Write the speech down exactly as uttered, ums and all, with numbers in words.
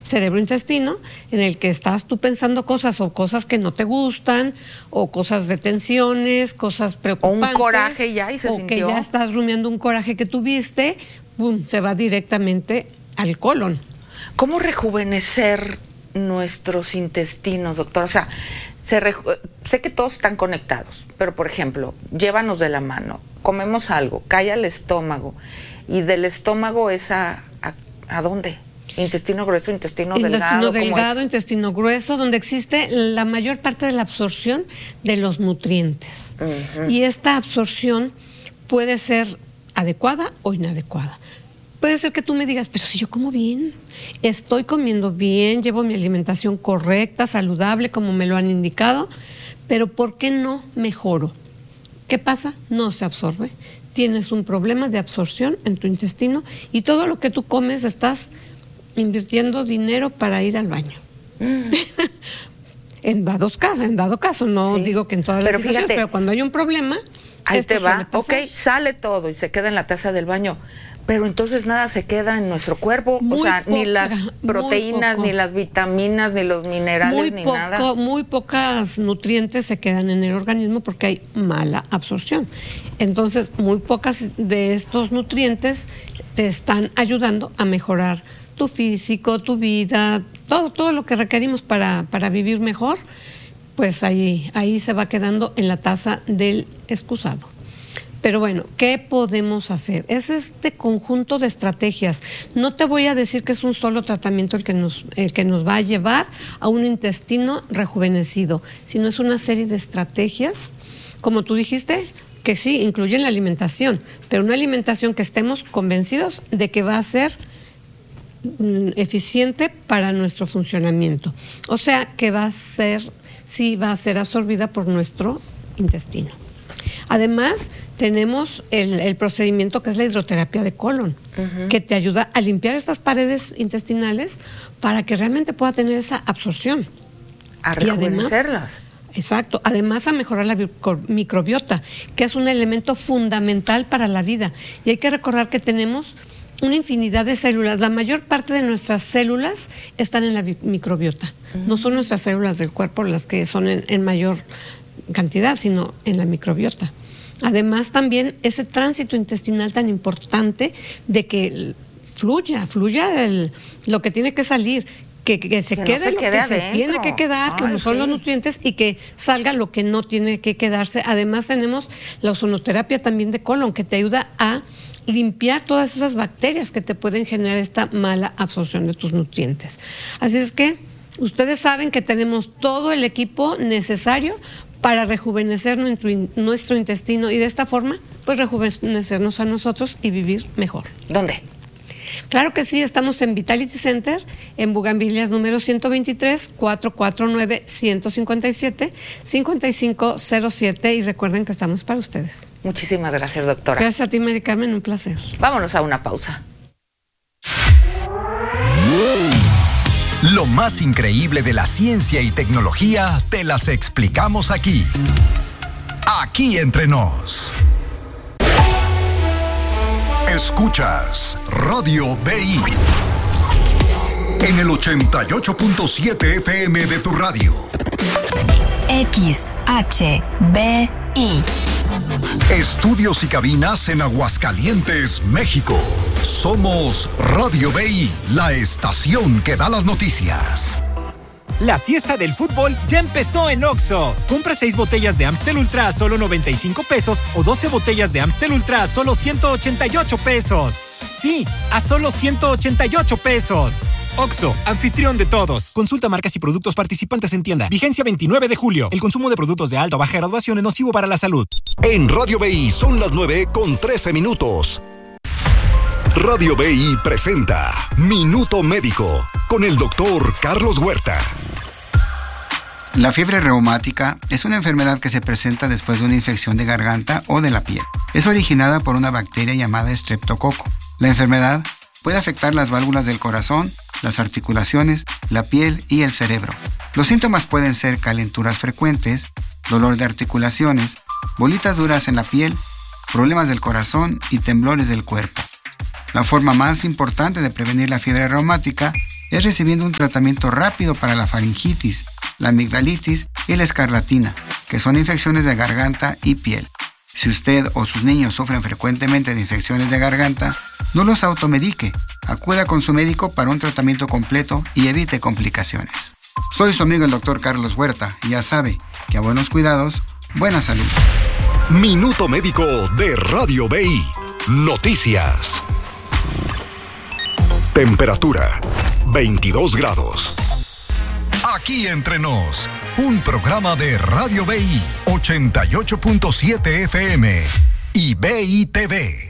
cerebro-intestino, en el que estás tú pensando cosas o cosas que no te gustan, o cosas de tensiones, cosas preocupantes. O un coraje ya y se o sintió. O que ya estás rumiando un coraje que tuviste, boom, se va directamente al colon. ¿Cómo rejuvenecer nuestros intestinos, doctor? O sea, se reju- sé que todos están conectados, pero por ejemplo, llévanos de la mano, comemos algo, cae al estómago, y del estómago es a, a, ¿a dónde? Intestino grueso, intestino, intestino delgado. Intestino delgado, intestino grueso, donde existe la mayor parte de la absorción de los nutrientes. Uh-huh. Y esta absorción puede ser adecuada o inadecuada. Puede ser que tú me digas, pero si yo como bien, estoy comiendo bien, llevo mi alimentación correcta, saludable, como me lo han indicado, pero ¿por qué no mejoro? ¿Qué pasa? No se absorbe. Tienes un problema de absorción en tu intestino y todo lo que tú comes estás invirtiendo dinero para ir al baño. Mm. en, dados casos, en dado caso, no sí. digo que en todas las pero situaciones, fíjate, pero cuando hay un problema, ahí te va, ok, sale todo y se queda en la taza del baño. Pero entonces nada se queda en nuestro cuerpo, muy o sea, poca, ni las proteínas, ni las vitaminas, ni los minerales, muy ni poco, nada. Muy pocas nutrientes se quedan en el organismo porque hay mala absorción. Entonces, muy pocas de estos nutrientes te están ayudando a mejorar tu físico, tu vida, todo, todo lo que requerimos para, para vivir mejor, pues ahí, ahí se va quedando en la taza del excusado. Pero bueno, ¿qué podemos hacer? Es este conjunto de estrategias. No te voy a decir que es un solo tratamiento el que nos, el que nos va a llevar a un intestino rejuvenecido, sino es una serie de estrategias, como tú dijiste, que sí, incluyen la alimentación, pero una alimentación que estemos convencidos de que va a ser mm, eficiente para nuestro funcionamiento. O sea, que va a ser, sí va a ser absorbida por nuestro intestino. Además, tenemos el, el procedimiento que es la hidroterapia de colon, uh-huh. que te ayuda a limpiar estas paredes intestinales para que realmente pueda tener esa absorción. A rejuvenecerlas. Exacto. Además, a mejorar la microbiota, que es un elemento fundamental para la vida. Y hay que recordar que tenemos una infinidad de células. La mayor parte de nuestras células están en la microbiota. Uh-huh. No son nuestras células del cuerpo las que son en, en mayor cantidad, sino en la microbiota. Además, también ese tránsito intestinal tan importante de que fluya, fluya el, lo que tiene que salir, que, que se que quede no se lo quede que adentro. se tiene que quedar, Ay, como son sí. los nutrientes, y que salga lo que no tiene que quedarse. Además, tenemos la ozonoterapia también de colon, que te ayuda a limpiar todas esas bacterias que te pueden generar esta mala absorción de tus nutrientes. Así es que ustedes saben que tenemos todo el equipo necesario para rejuvenecer nuestro, nuestro intestino y de esta forma, pues rejuvenecernos a nosotros y vivir mejor. ¿Dónde? Claro que sí, estamos en Vitality Center, en Bugambilias número ciento veintitrés, cuatro cuatro nueve, uno cinco siete, cinco cinco cero siete y recuerden que estamos para ustedes. Muchísimas gracias, doctora. Gracias a ti, Mary Carmen, un placer. Vámonos a una pausa. Lo más increíble de la ciencia y tecnología te las explicamos aquí. Aquí entre nos. Escuchas Radio B I en el ochenta y ocho punto siete F M de tu radio. X H B I. Estudios y cabinas en Aguascalientes, México. Somos Radio B I, la estación que da las noticias. La fiesta del fútbol ya empezó en Oxxo. Compra seis botellas de Amstel Ultra a solo noventa y cinco pesos o doce botellas de Amstel Ultra a solo ciento ochenta y ocho pesos. Sí, a solo ciento ochenta y ocho pesos. Oxxo, anfitrión de todos. Consulta marcas y productos participantes en tienda. Vigencia veintinueve de julio. El consumo de productos de alta o baja graduación es nocivo para la salud. En Radio B I son las nueve con trece minutos. Radio B I presenta Minuto Médico con el doctor Carlos Huerta. La fiebre reumática es una enfermedad que se presenta después de una infección de garganta o de la piel. Es originada por una bacteria llamada estreptococo. La enfermedad puede afectar las válvulas del corazón, las articulaciones, la piel y el cerebro. Los síntomas pueden ser calenturas frecuentes, dolor de articulaciones, bolitas duras en la piel, problemas del corazón y temblores del cuerpo. La forma más importante de prevenir la fiebre reumática es recibiendo un tratamiento rápido para la faringitis, la amigdalitis y la escarlatina, que son infecciones de garganta y piel. Si usted o sus niños sufren frecuentemente de infecciones de garganta, no los automedique. Acuda con su médico para un tratamiento completo y evite complicaciones. Soy su amigo el doctor Carlos Huerta y ya sabe que a buenos cuidados, buena salud. Minuto Médico de Radio B I. Noticias. Temperatura veintidós grados. Aquí entre nos, un programa de Radio B I ochenta y ocho punto siete F M y B I T V.